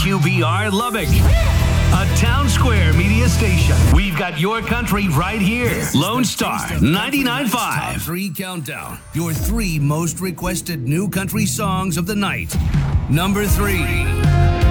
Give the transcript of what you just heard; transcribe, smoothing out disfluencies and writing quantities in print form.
WQBR Lubbock, a Town Square media station. We've got your country right here. Lone Star 99.5. Top 3 Countdown. Your 3 most requested new country songs of the night. Number 3.